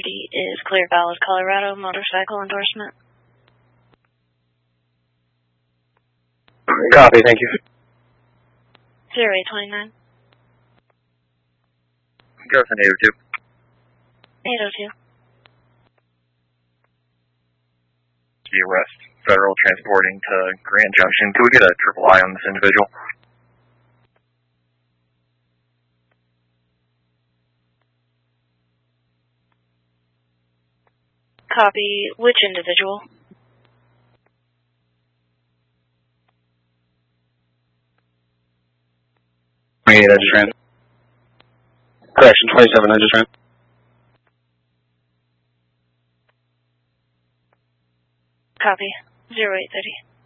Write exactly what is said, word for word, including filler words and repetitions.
thirty is Clear Valid, Colorado, motorcycle endorsement. Copy, thank you. zero eight twenty-nine. Garrison eight oh two. eight oh two. The arrest, federal transporting to Grand Junction. Could we get a triple I on this individual? Copy. Which individual? twenty-eight Edge Trend. Correction, twenty-seven Edge Trend. Copy. zero eight thirty.